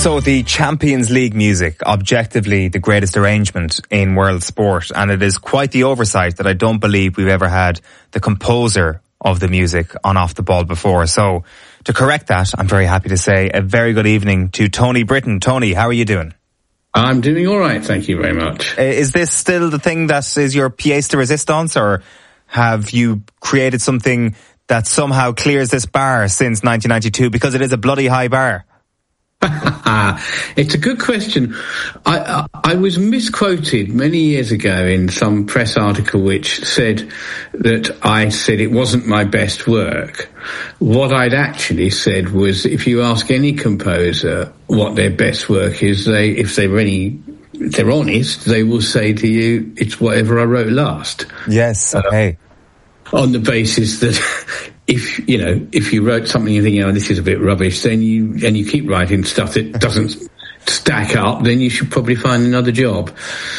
So the Champions League music, objectively the greatest arrangement in world sport, and it is quite the oversight that I don't believe we've ever had the composer of the music on Off the Ball before. So to correct that, I'm very happy to say a very good evening to Tony Britton. Tony, how are you doing? I'm doing all right, thank you very much. Is this still the thing that is your pièce de résistance, or have you created something that somehow clears this bar since 1992, because it is a bloody high bar? It's a good question. I was misquoted many years ago in some press article which said that I said it wasn't my best work. What I'd actually said was, if you ask any composer what their best work is, if they're honest, they will say to you, it's whatever I wrote last. Yes, okay. On the basis that if you wrote something you think, this is a bit rubbish, then you keep writing stuff that doesn't stack up, then you should probably find another job.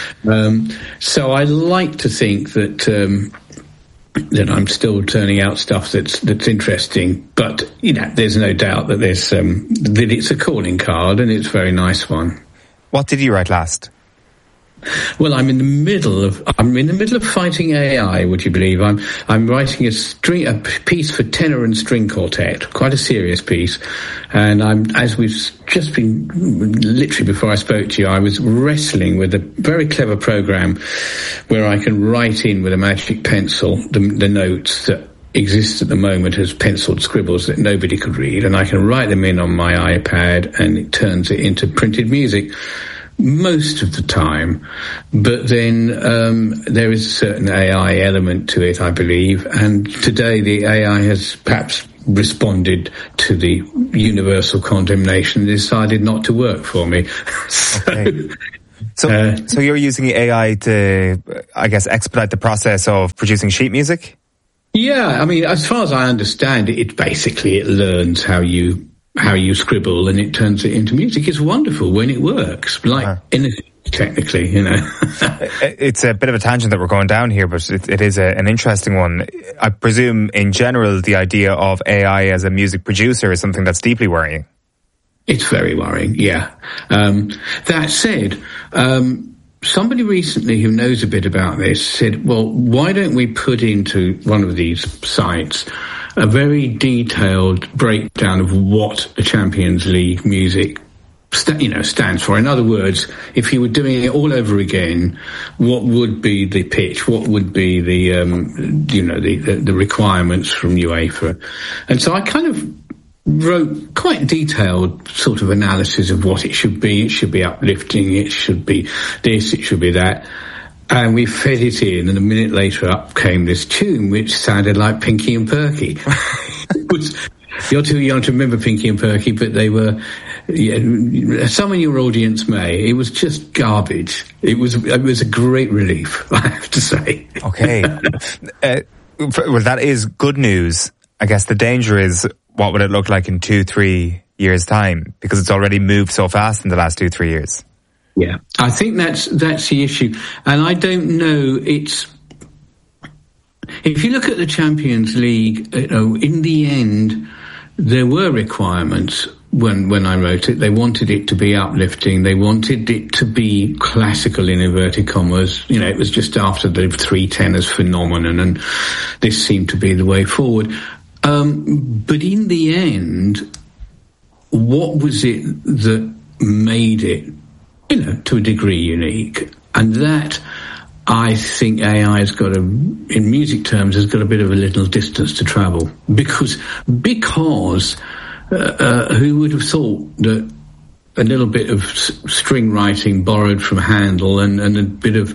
So I like to think that I'm still turning out stuff that's interesting, but there's no doubt that that it's a calling card, and it's a very nice one. What did you write last? Well, I'm in the middle of fighting AI. Would you believe? I'm writing a piece for tenor and string quartet, quite a serious piece. And as we've just been, literally before I spoke to you, I was wrestling with a very clever program where I can write in with a magic pencil the notes that exist at the moment as penciled scribbles that nobody could read, and I can write them in on my iPad, and it turns it into printed music most of the time. But then there is a certain AI element to it, I believe, and today the AI has perhaps responded to the universal condemnation and decided not to work for me. Okay. So you're using the AI to, I guess, expedite the process of producing sheet music? Yeah, as far as I understand it, it learns how you scribble, and it turns it into music. It's wonderful when it works, anything, technically, It's a bit of a tangent that we're going down here, but it is an interesting one. I presume, in general, the idea of AI as a music producer is something that's deeply worrying. It's very worrying, yeah. That said, somebody recently who knows a bit about this said, well, why don't we put into one of these sites a very detailed breakdown of what the Champions League music stands for. In other words, if you were doing it all over again, what would be the pitch? What would be the requirements from UEFA? And so I kind of wrote quite detailed sort of analysis of what it should be. It should be uplifting. It should be this. It should be that. And we fed it in, and a minute later up came this tune which sounded like Pinky and Perky. You're too young to remember Pinky and Perky, but they were, some in your audience may. It was just garbage. It was a great relief, I have to say. Okay. Well, that is good news. I guess the danger is, what would it look like in 2-3 years' time? Because it's already moved so fast in the last 2-3 years. Yeah, I think that's the issue. And I don't know, if you look at the Champions League, in the end, there were requirements when I wrote it. They wanted it to be uplifting. They wanted it to be classical, in inverted commas. It was just after the three tenors phenomenon, and this seemed to be the way forward. But in the end, what was it that made it, to a degree, unique? And that, I think AI has got in music terms, has got a bit of a little distance to travel. Because who would have thought that a little bit of string writing borrowed from Handel and a bit of,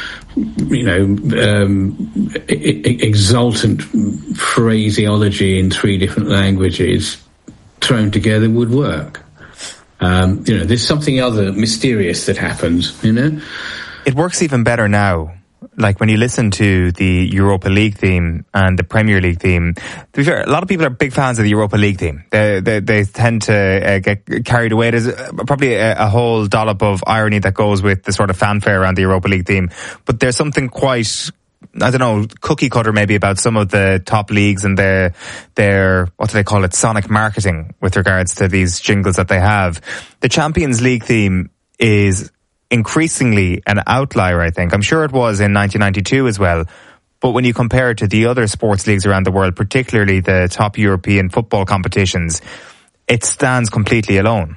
exultant phraseology in 3 different languages thrown together would work? There's something other mysterious that happens, It works even better now. Like when you listen to the Europa League theme and the Premier League theme, to be fair, a lot of people are big fans of the Europa League theme. They tend to get carried away. There's probably a whole dollop of irony that goes with the sort of fanfare around the Europa League theme. But there's something quite I don't know, cookie cutter maybe about some of the top leagues and their, what do they call it, sonic marketing with regards to these jingles that they have. The Champions League theme is increasingly an outlier, I think. I'm sure it was in 1992 as well. But when you compare it to the other sports leagues around the world, particularly the top European football competitions, it stands completely alone.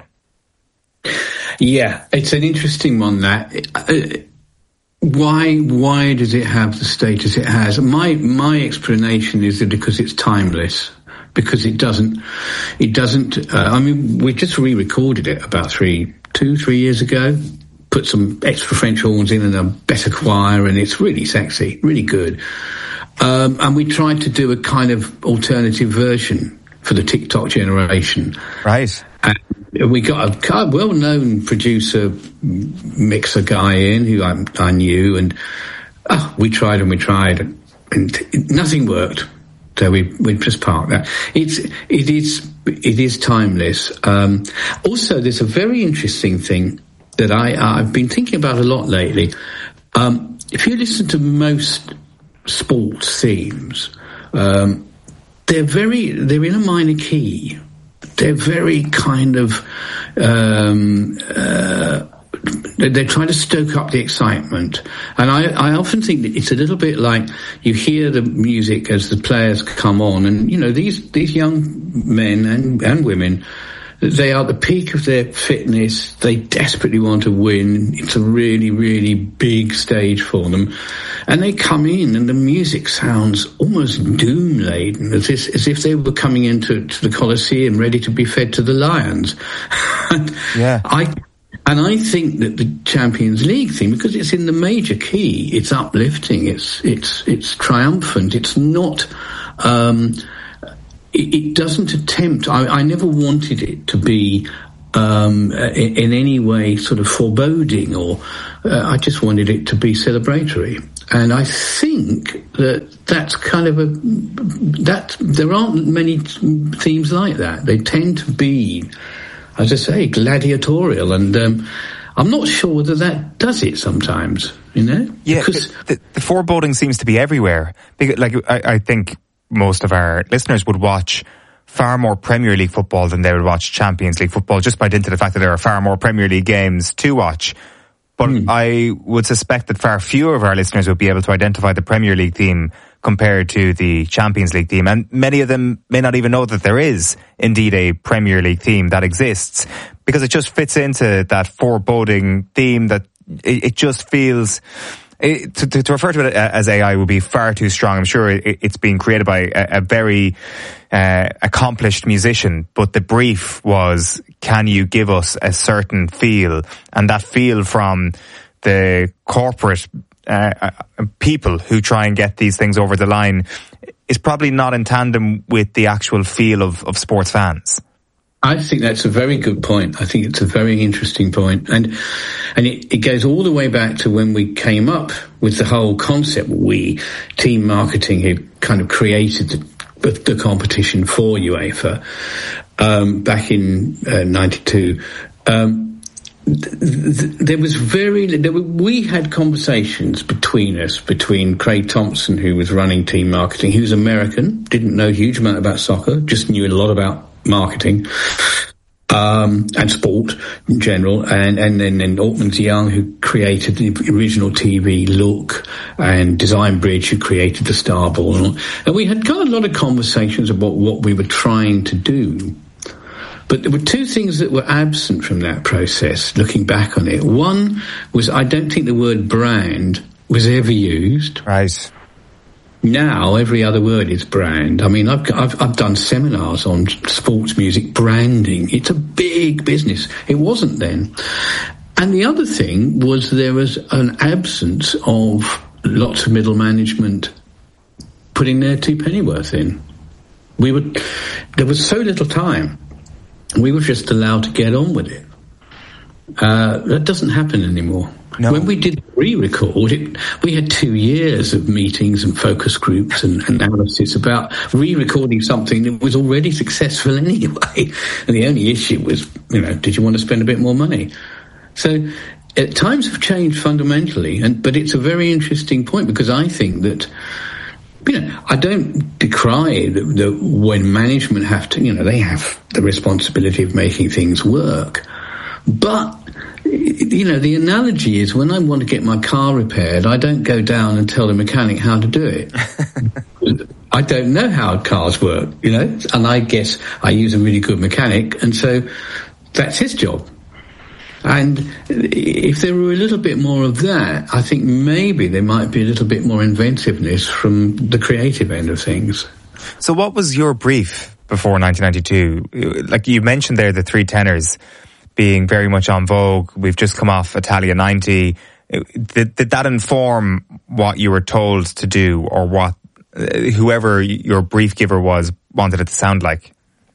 Yeah, it's an interesting one, that. Why does it have the status it has? My explanation is that because it's timeless. Because it doesn't, I mean, we just re-recorded it about 3 years ago, put some extra French horns in and a better choir, and it's really sexy, really good. And we tried to do a kind of alternative version for the TikTok generation. Right. And we got a well-known producer, mixer guy in who I knew, and we tried and nothing worked. So we just parked that. It is timeless. Also, there's a very interesting thing that I've been thinking about a lot lately. If you listen to most sports themes, they're in a minor key. They're very kind of, they try to stoke up the excitement. And I often think that it's a little bit like you hear the music as the players come on, and, you know, these young men and women, they are at the peak of their fitness. They desperately want to win. It's a really, really big stage for them. And they come in and the music sounds almost doom-laden, as if they were coming into the Colosseum ready to be fed to the lions. Yeah. I think that the Champions League theme, because it's in the major key, it's uplifting, it's triumphant, it's not... It doesn't attempt. I never wanted it to be in any way sort of foreboding, or I just wanted it to be celebratory. And I think that's kind of that there aren't many themes like that. They tend to be, as I say, gladiatorial, and I'm not sure whether that does it sometimes. You know, yeah, because the foreboding seems to be everywhere. Like I think most of our listeners would watch far more Premier League football than they would watch Champions League football, just by dint of the fact that there are far more Premier League games to watch. But I would suspect that far fewer of our listeners would be able to identify the Premier League theme compared to the Champions League theme. And many of them may not even know that there is indeed a Premier League theme that exists, because it just fits into that foreboding theme that it just feels... To refer to it as AI would be far too strong. I'm sure it's being created by a very accomplished musician, but the brief was, can you give us a certain feel? And that feel from the corporate people who try and get these things over the line is probably not in tandem with the actual feel of sports fans. I think that's a very good point. I think it's a very interesting point. And it goes all the way back to when we came up with the whole concept. Team Marketing, who kind of created the competition for UEFA, back in 92. We had conversations between Craig Thompson, who was running Team Marketing, who's American, didn't know a huge amount about soccer, just knew a lot about marketing, and sport in general, and then Altman Young, who created the original TV look, and Design Bridge, who created the Star Ball, and we had got a lot of conversations about what we were trying to do. But there were two things that were absent from that process, looking back on it. One was, I don't think the word brand was ever used. Right. Now every other word is brand. I mean, I've done seminars on sports music branding. It's a big business. It wasn't then. And the other thing was there was an absence of lots of middle management putting their two pennyworth in. There was so little time. We were just allowed to get on with it. That doesn't happen anymore. No. When we did re-record it, we had 2 years of meetings and focus groups and analysis about re-recording something that was already successful anyway. And the only issue was, did you want to spend a bit more money? So times have changed fundamentally, but it's a very interesting point, because I think that, I don't decry that when management have to, they have the responsibility of making things work. But, the analogy is, when I want to get my car repaired, I don't go down and tell the mechanic how to do it. I don't know how cars work, and I guess I use a really good mechanic, and so that's his job. And if there were a little bit more of that, I think maybe there might be a little bit more inventiveness from the creative end of things. So what was your brief before 1992? Like you mentioned there, the three tenors being very much en vogue. We've just come off Italia 90. Did that inform what you were told to do, or what whoever your brief giver was wanted it to sound like?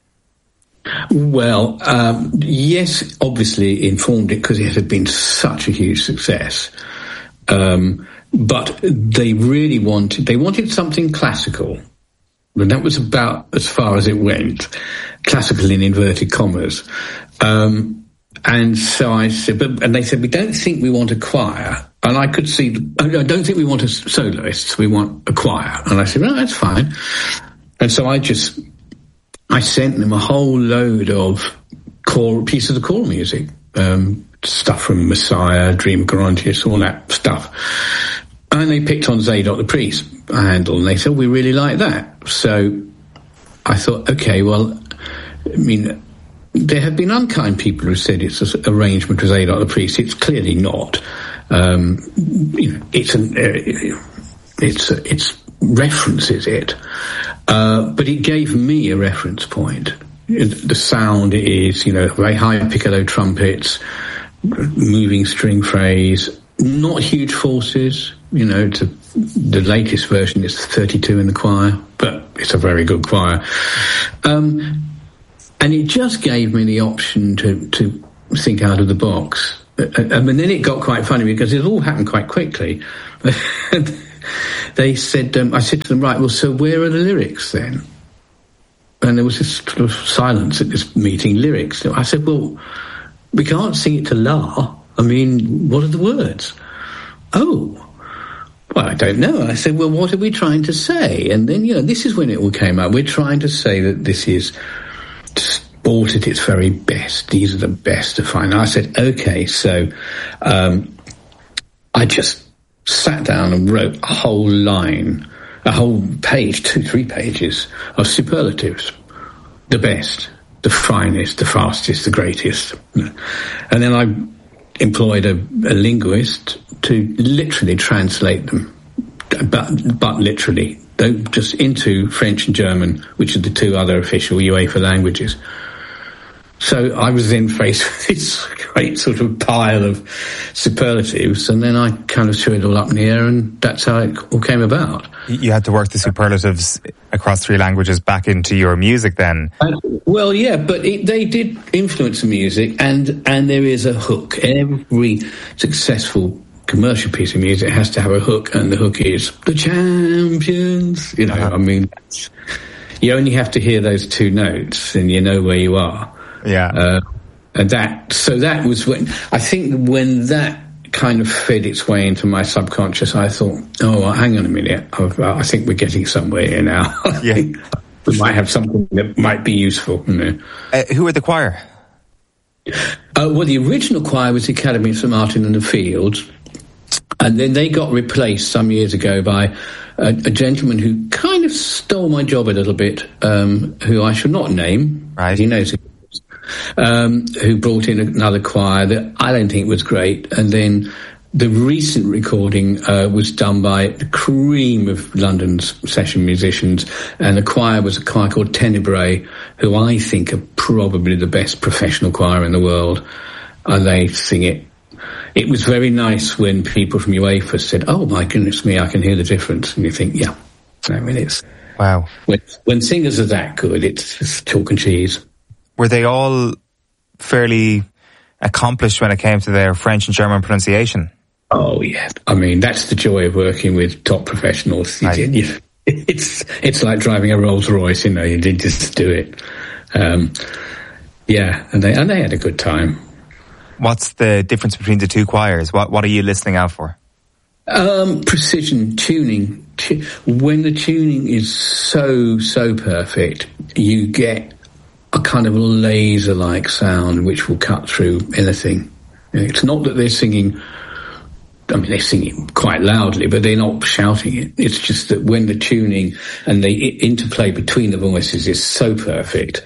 Well, yes, obviously informed it, because it had been such a huge success. But they really wanted something classical. And that was about as far as it went. Classical in inverted commas. And so I said, and they said, we don't think we want a choir. And I could see, I don't think we want a soloist, we want a choir. And I said, well, that's fine. And so I sent them a whole load of pieces of choral music, stuff from Messiah, Dream of Gerontius, all that stuff. And they picked on Zadok the Priest, a Handel, and they said, we really like that. So I thought, okay, well, there have been unkind people who said it's an arrangement with Zadok the Priest. It's clearly not. It's references it. But it gave me a reference point. The sound is, very high piccolo trumpets, moving string phrase, not huge forces. The latest version is 32 in the choir, but it's a very good choir. And it just gave me the option to think out of the box. And then it got quite funny, because it all happened quite quickly. They said, I said to them, right, well, so where are the lyrics then? And there was this sort of silence at this meeting, lyrics. I said, well, we can't sing it to La. What are the words? Oh, well, I don't know. I said, well, what are we trying to say? And then, this is when it all came out. We're trying to say that this is sport at its very best. These are the best to find. I said, okay, so I just sat down and wrote a whole page, 2-3 pages of superlatives. The best, the finest, the fastest, the greatest. And then I employed a linguist to literally translate them, but literally, just into French and German, which are the two other official UEFA languages. So I was then faced with this great sort of pile of superlatives, and then I kind of threw it all up in the air, and that's how it all came about. You had to work the superlatives across 3 languages back into your music then? Well, yeah, but they did influence the music, and there is a hook. Every successful commercial piece of music has to have a hook, and the hook is the champions. You only have to hear those 2 notes, and you know where you are. Yeah. And that was when that kind of fed its way into my subconscious, I thought, oh, well, hang on a minute. I think we're getting somewhere here now. Yeah. We might have something that might be useful. Who were the choir? Well, the original choir was the Academy of St Martin in the Fields. And then they got replaced some years ago by a gentleman who kind of stole my job a little bit, who I shall not name. Right. He knows it. Who brought in another choir that I don't think was great. And then the recent recording was done by the cream of London's session musicians, and the choir was a choir called Tenebrae, who I think are probably the best professional choir in the world. And they sing it. It was very nice when people from UEFA said, oh my goodness me, I can hear the difference. And you think, yeah, it's... Wow. When singers are that good, it's chalk and cheese. Were they all fairly accomplished when it came to their French and German pronunciation? Oh, yeah. That's the joy of working with top professionals. It's like driving a Rolls Royce, you just do it. Yeah, and they had a good time. What's the difference between the two choirs? What are you listening out for? Precision tuning. When the tuning is so perfect, you get a kind of laser-like sound which will cut through anything. It's not that they're singing, I mean, they're singing quite loudly, but they're not shouting it. It's just that when the tuning and the interplay between the voices is so perfect,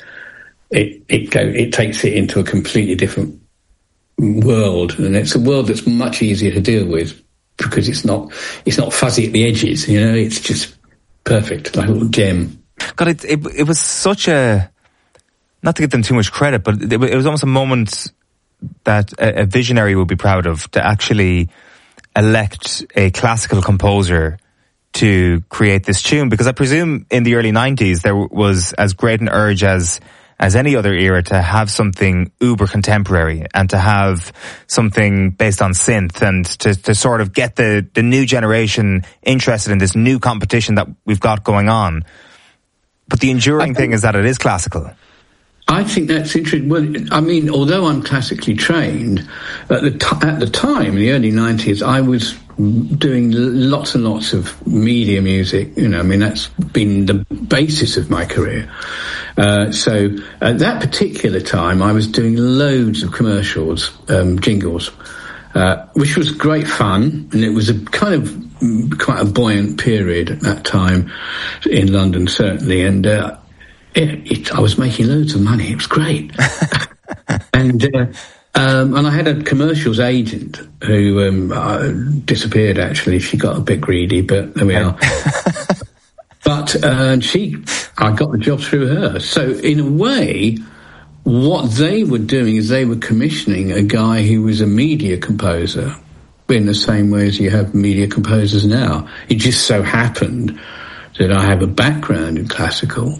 it takes it into a completely different world, and it's a world that's much easier to deal with because it's not fuzzy at the edges. It's just perfect, like a little gem. God, it was such a, not to give them too much credit, but it was almost a moment that a visionary would be proud of, to actually elect a classical composer to create this tune, because I presume in the early 90s there was as great an urge as any other era to have something uber contemporary and to have something based on synth and to sort of get the new generation interested in this new competition that we've got going on. But the enduring thing is that it is classical. I think that's interesting. Well, I mean, although I'm classically trained, at the time, in the early 90s, I was doing lots and lots of media music. I mean, that's been the basis of my career. So at that particular time, I was doing loads of commercials, jingles, which was great fun. And it was a kind of quite a buoyant period at that time in London, certainly. And I was making loads of money. It was great. And I had a commercials agent who disappeared, actually. She got a bit greedy, but there we are. But I got the job through her. So in a way, what they were doing is they were commissioning a guy who was a media composer in the same way as you have media composers now. It just so happened that I have a background in classical.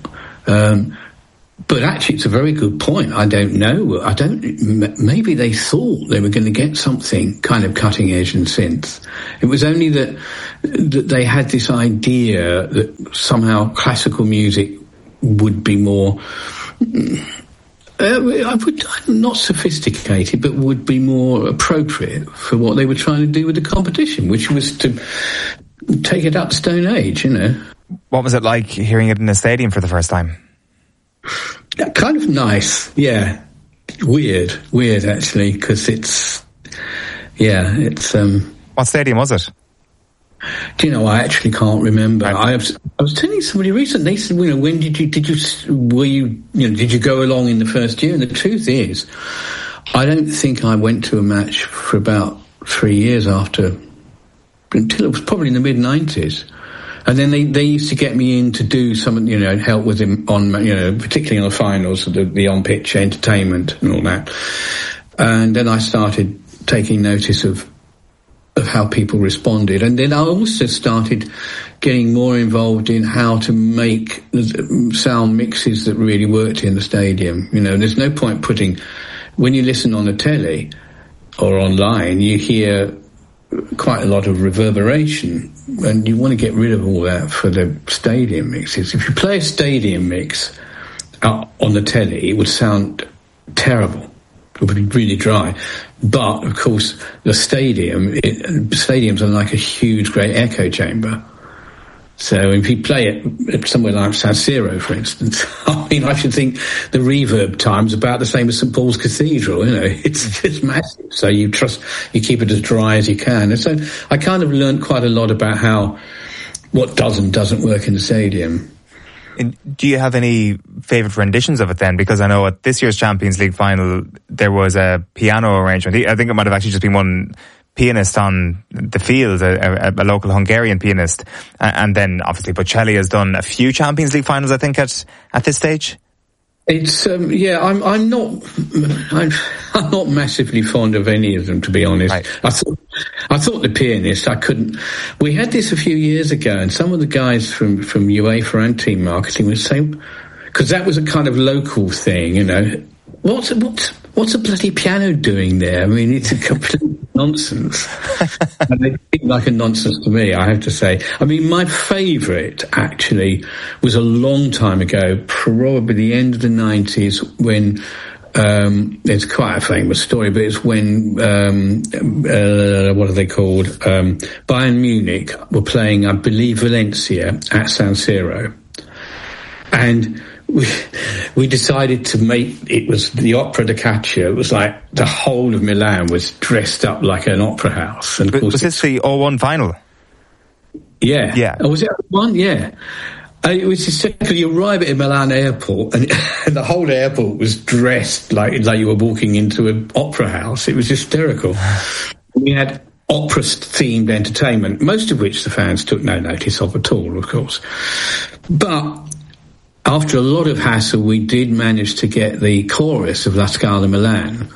But actually, it's a very good point. I don't know. Maybe they thought they were going to get something kind of cutting edge and synth. It was only that they had this idea that somehow classical music would be more, not sophisticated, but would be more appropriate for what they were trying to do with the competition, which was to take it up Stone Age, What was it like hearing it in a stadium for the first time? Kind of nice, yeah. Weird actually, because it's. What stadium was it? Do you know? I actually can't remember. I was telling somebody recently. They said, when did you go along in the first year? And the truth is, I don't think I went to a match for about 3 years until it was probably in the mid-90s. And then they used to get me in to do some, help with him on, particularly on the finals, the on-pitch entertainment and all that. And then I started taking notice of how people responded. And then I also started getting more involved in how to make sound mixes that really worked in the stadium. There's no point when you listen on the telly or online, you hear quite a lot of reverberation, and you want to get rid of all that for the stadium mixes. If you play a stadium mix on the telly, it would sound terrible. It would be really dry. But of course, the stadiums are like a huge, great echo chamber. So if you play it somewhere like San Siro, for instance, I should think the reverb time's about the same as St Paul's Cathedral. It's just massive. So you keep it as dry as you can. And so I kind of learned quite a lot about what does and doesn't work in the stadium. And do you have any favourite renditions of it then? Because I know at this year's Champions League final, there was a piano arrangement. I think it might have actually just been one pianist on the field, a local Hungarian pianist. And then obviously Bocelli has done a few Champions League finals, I think, at this stage. It's I'm not massively fond of any of them, to be honest. Right. I thought the pianist, I couldn't. We had this a few years ago, and some of the guys from UEFA and team marketing were saying, because that was a kind of local thing, what's a bloody piano doing there? I mean, it's a complete nonsense. And they seem like a nonsense to me, I have to say. I mean, my favourite, actually, was a long time ago, probably the end of the 90s, when it's quite a famous story, but it's when, what are they called? Bayern Munich were playing, I believe, Valencia at San Siro. And we decided to it was the Opera da Caccia. It was like the whole of Milan was dressed up like an opera house. And of course, was this the 0-1 final? Yeah. Yeah. Oh, was it one? Yeah. It was just, you arrive at Milan airport and the whole airport was dressed like you were walking into an opera house. It was hysterical. We had opera-themed entertainment, most of which the fans took no notice of at all, of course. But after a lot of hassle, we did manage to get the chorus of La Scala Milan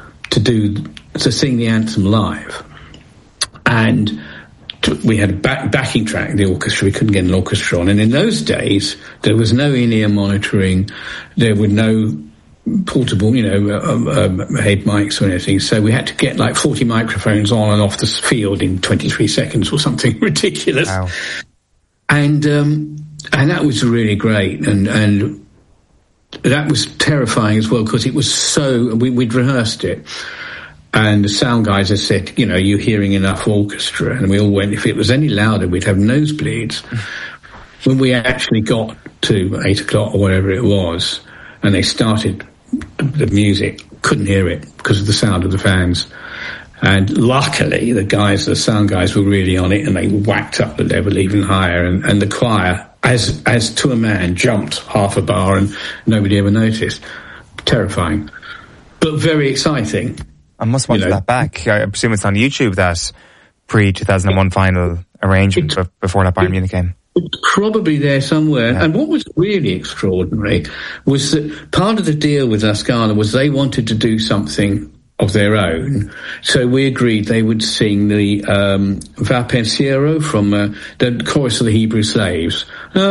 to sing the anthem live. And we had a backing track, the orchestra. We couldn't get an orchestra on. And in those days, there was no in-ear monitoring. There were no portable, head mics or anything. So we had to get like 40 microphones on and off the field in 23 seconds or something ridiculous. Wow. And that was really great. And that was terrifying as well, because it was we'd rehearsed it. And the sound guys had said, you're hearing enough orchestra. And we all went, if it was any louder, we'd have nosebleeds. When we actually got to 8 o'clock or whatever it was, and they started the music, couldn't hear it because of the sound of the fans. And luckily, the sound guys were really on it, and they whacked up the level even higher. And the choir, as to a man, jumped half a bar, and nobody ever noticed. Terrifying, but very exciting. I must watch that back. I presume it's on YouTube, that pre-2001 final arrangement before that Bayern Munich game. It's probably there somewhere. Yeah. And what was really extraordinary was that part of the deal with La Scala was they wanted to do something of their own. So we agreed they would sing the Va Pensiero from the chorus of the Hebrew Slaves,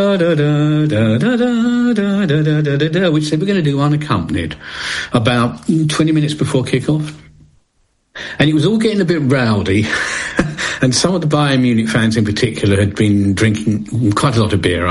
which they were going to do unaccompanied about 20 minutes before kick-off. And it was all getting a bit rowdy. And some of the Bayern Munich fans in particular had been drinking quite a lot of beer,